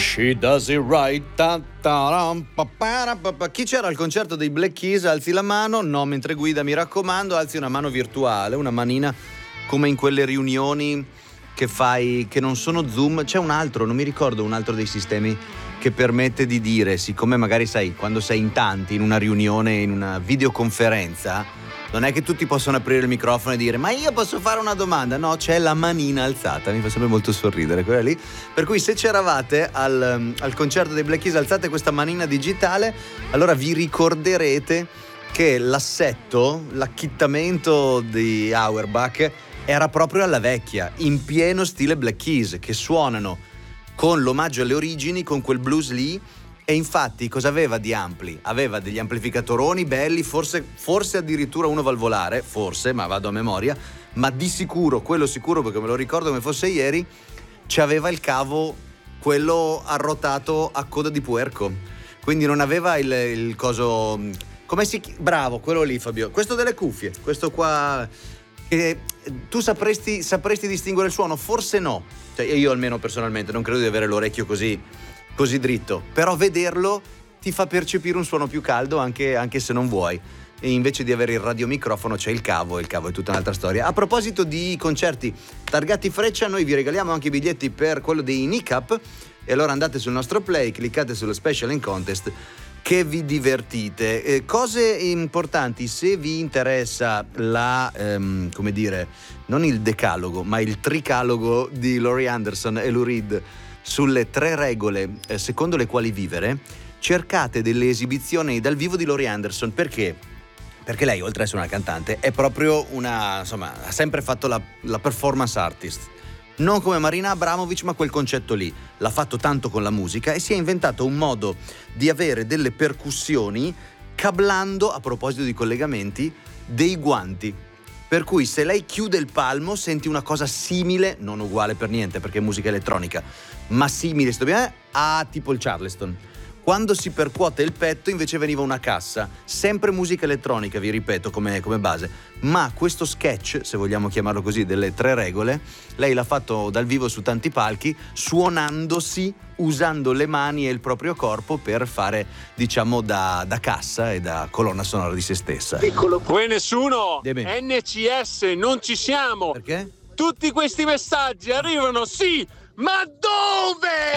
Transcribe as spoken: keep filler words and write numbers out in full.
She does it right. Ta, ta, ram, pa, pa, pa, pa. Chi c'era al concerto dei Black Keys alzi la mano, no, mentre guida mi raccomando alzi una mano virtuale, una manina come in quelle riunioni che fai, che non sono Zoom. C'è un altro, non mi ricordo un altro dei sistemi che permette di dire, siccome magari sai quando sei in tanti in una riunione, in una videoconferenza, non è che tutti possono aprire il microfono e dire ma io posso fare una domanda, no, c'è la manina alzata, mi fa sempre molto sorridere quella lì, per cui se c'eravate al, al concerto dei Black Keys alzate questa manina digitale, allora vi ricorderete che l'assetto, l'acchittamento di Auerbach era proprio alla vecchia, in pieno stile Black Keys, che suonano con l'omaggio alle origini, con quel blues lì. E infatti cosa aveva di ampli? Aveva degli amplificatoroni belli, forse, forse addirittura uno valvolare, forse, ma vado a memoria, ma di sicuro, quello sicuro perché me lo ricordo come fosse ieri, c'aveva il cavo, quello arrotato a coda di puerco, quindi non aveva il, il coso, come si chiama? Bravo, quello lì Fabio, questo delle cuffie, questo qua, che tu sapresti, sapresti distinguere il suono? Forse no, cioè io almeno personalmente non credo di avere l'orecchio così così dritto, però vederlo ti fa percepire un suono più caldo anche, anche se non vuoi, e invece di avere il radiomicrofono c'è il cavo, e il cavo è tutta un'altra storia. A proposito di concerti targati Freccia, noi vi regaliamo anche i biglietti per quello dei Nick Up, e allora andate sul nostro play, cliccate sullo Special and Contest, che vi divertite. Eh, cose importanti, se vi interessa la, ehm, come dire, non il decalogo, ma il tricalogo di Laurie Anderson e Lou Reed sulle tre regole eh, secondo le quali vivere, cercate delle esibizioni dal vivo di Laurie Anderson. Perché? Perché lei, oltre ad essere una cantante, è proprio una, insomma, ha sempre fatto la, la performance artist. Non come Marina Abramovic, ma quel concetto lì. L'ha fatto tanto con la musica e si è inventato un modo di avere delle percussioni cablando, a proposito di collegamenti, dei guanti. Per cui se lei chiude il palmo senti una cosa simile, non uguale per niente perché è musica elettronica, ma simile a tipo il Charleston. Quando si percuote il petto invece veniva una cassa, sempre musica elettronica, vi ripeto, come, come base. Ma questo sketch, se vogliamo chiamarlo così, delle tre regole, lei l'ha fatto dal vivo su tanti palchi, suonandosi, usando le mani e il proprio corpo per fare, diciamo, da, da cassa e da colonna sonora di se stessa. Piccolo. Poi nessuno, Dimmi. N C S, non ci siamo. Perché? Tutti questi messaggi arrivano, sì, ma dove?